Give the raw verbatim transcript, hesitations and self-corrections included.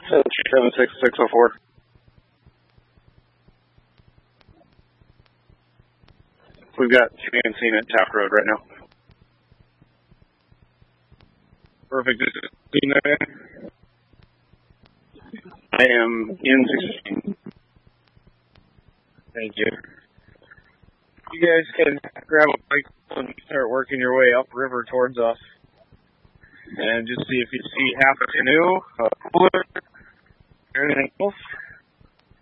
seven six six oh four. We've got Chancine at Taft Road right now. Perfect. I am in sixteen. Thank you. You guys can grab a bike and start working your way upriver towards us. And just see if you see half a canoe, a cooler, or anything else.